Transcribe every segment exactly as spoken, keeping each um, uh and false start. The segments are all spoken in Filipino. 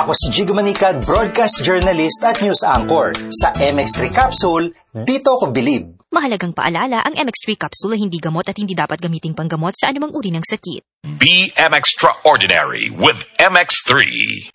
Ako si Jigo Manicad, broadcast journalist at news anchor. Sa M X three Capsule, dito ako bilib. Mahalagang paalala, ang M X three Capsule ay hindi gamot at hindi dapat gamiting panggamot sa anumang uri ng sakit. Be M Extraordinary with M X three.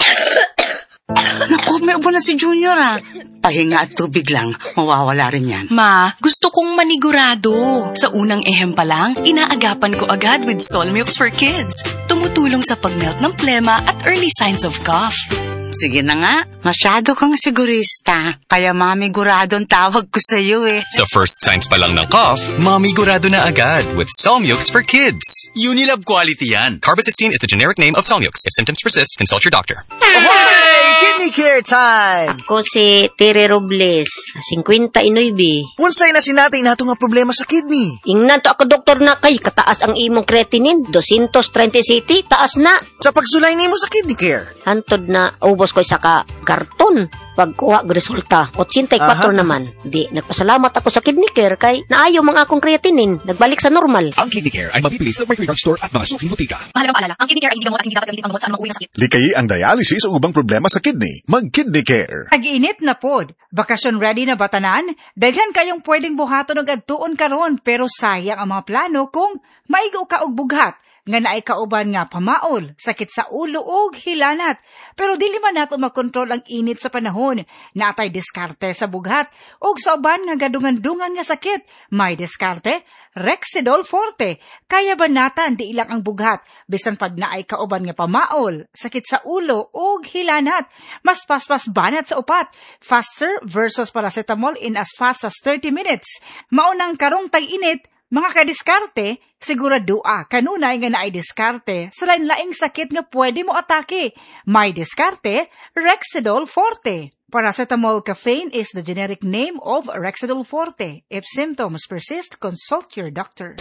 Naku, may ubo na si Junior ah. Pahinga at tubig lang, mawawala rin yan. Ma, gusto kong manigurado. Sa unang ehem pa lang, inaagapan ko agad with Solmux for Kids. Tumutulong sa pagmelt ng plema at early signs of cough. Sige na nga, masyado kang sigurista. Kaya mamigurado ang tawag ko sa'yo eh. Sa first signs pa lang ng cough, mamigurado na agad with Solmux for Kids. Unilab quality yan. Carbocisteine is the generic name of Solmux. If symptoms persist, consult your doctor. Hey! Kidney care time! Ako si Tere Robles, fifty-nine. Unsay na sinatay nato nga problema sa kidney? Ingnan to ako doktor na kay kataas ang imong creatinine, two thirty, taas na. Sa pagsulay nimo sa kidney care? Hantod na ubos ko isa ka karton. Pagkuha ng resulta, eighty-four naman. Di, nagpasalamat ako sa kidney care kay naayo mga akong creatinine. Nagbalik sa normal. Ang kidney care ay mabibili sa Mercury Drug Store at mga suking butika. Mahalagang paalala, ang kidney care ay hindi gamot at hindi dapat gamitin panggamot sa anumang uri ng sakit. Likayi ang dialysis o ubang problema sa kidney. Mag-kidney care. Ag-init na pod. Bakasyon ready na batanan? Daghan kayong pwedeng buhaton og adtuon karon pero sayang ang mga plano kung maigo ka og bughat. Nga naay kauban nga pamaol, sakit sa ulo ug hilanat. Pero dili man nato makontrol ang init sa panahon. Natay diskarte sa bughat ug sa uban nga gadungan-dungan nga sakit. May diskarte, Rexidol Forte. Kaya banatan di ilang ang bughat bisan pag naay kauban nga pamaol, sakit sa ulo ug hilanat. Mas paspas banat sa upat. Faster versus paracetamol in as fast as thirty minutes. Maunang karong tay init. Mga kadiskarte, siguradua kanunay nga naay diskarte sa lain-laing sakit nga pwede mo atake. May diskarte, Rexidol Forte. Paracetamol caffeine is the generic name of Rexidol Forte. If symptoms persist, consult your doctor.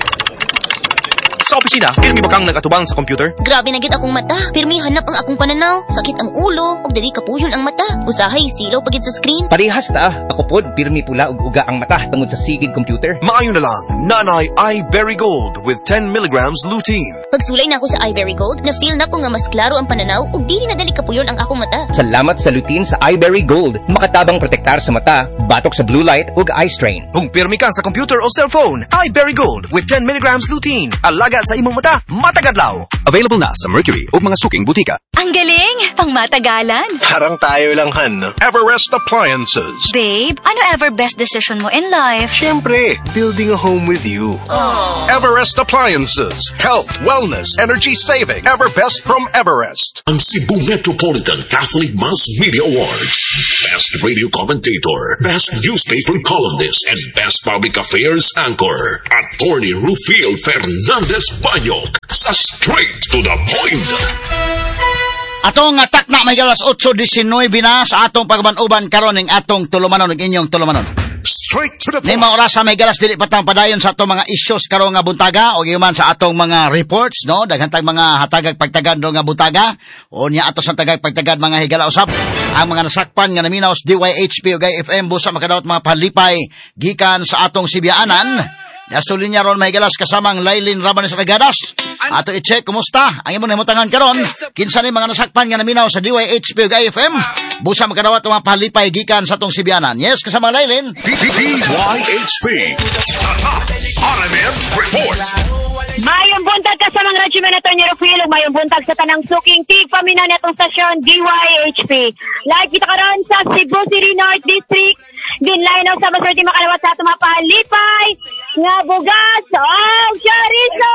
Sa opisina, pirmi ba kang nagatubang sa computer? Grabe na gid akong mata. Pirmi hanap ang akong pananaw. Sakit ang ulo, ug dili kapuyon ang mata. Usahay silaw pagid sa screen. Parehas ta. Ako pod pirmi pula ug uga ang mata tungod sa sigid computer. Maayo na lang. Nanay iBerry Gold with ten milligrams lutein. Pagsulay na ako sa iBerry Gold, na feel na ko nga mas klaro ang pananaw ug dili na dali kapuyon ang akong mata. Salamat sa lutein sa iBerry Gold. Makatabang protektar sa mata, batok sa blue light ug eye strain. Kung pirmi ka sa computer o cellphone, iBerry Gold with ten milligrams lutein. Alaga sa imong mata, matagadlaw. Available na sa Mercury o mga suking butika. Ang galing! Pang matagalan. Parang tayo lang, Han. Everest Appliances. Babe, ano ever best decision mo in life? Siyempre, building a home with you. Aww. Everest Appliances. Health, wellness, energy saving. Everbest from Everest. Ang Cebu Metropolitan Catholic Mass Media Awards. Best Radio Commentator, Best Newspaper Columnist, and Best Public Affairs Anchor. Attorney Rufil Fernandez Banyok sa Straight to the Point. Atong atak na may galas eight nineteen na sa atong pagmanuban karon ning atong tulumanon ug inyong tulumanon. Straight to the point. Nima oras sa may galas dili patang padayon sa atong mga issues karon nga buntaga o giman sa atong mga reports no daghan tag mga hatagag pagtagad nga buntaga o nya ato sa tagag pagtagad mga higala usab ang mga nasakpan nga naminaw sa D Y H P ug F M busa makadawat mga palipay gikan sa atong Sibianan. Nasulin niya ron may galas kasamang Lailin Rabanes Ragadas. Ato i-check kumusta ang imong nahimutangan karon. Kinsa ni mga nasakpan nga naminaw sa D Y H P ug F M busa makadawat mga palipay gikan sa atong Sibianan. Yes, kasama Lailin. D Y H P R M M Report. Mayong buntag ka sa mga Regiment Attorney Rufil ug mayong buntag sa tanang suking tig pamina natong stasyon D Y H P. Live kita karon sa Cebu City North District. Ginlinaw sa maswerte makalawat sa atong mga palipay nga bugas og chorizo.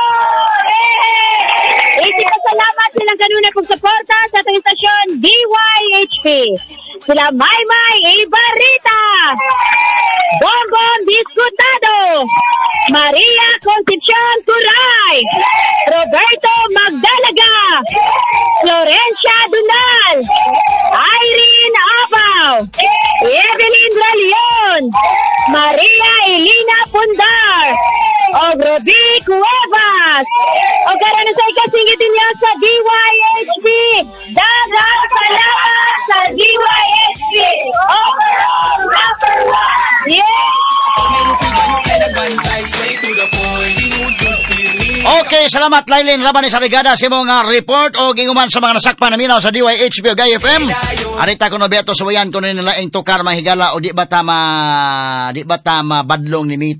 Iti pasalamat silang kanuna kong suporta sa atong istasyon D Y H P. Sila Maymay Ibarita, Bongbong Diskutado, Maria Concepcion Curay, Roberto Magdalaga, Florencia Dunal, Irene Abaw, Evelyn Leon, Maria Elina Pundar, o Ruby Cuevas. O karon sa ikasingitin niya sa D Y H P. Daghang salamat sa D Y H P. Overall number one. Yeah! Okay, Okay, salamat Lailin Rabanes Arigada sa imong uh, report o ginguman sa mga nasakpan na minaw sa D Y H P o Gay F M. Arita ko no beto suwayan ko nila ing tukar mahigala o di ba tama di ba tama badlong ni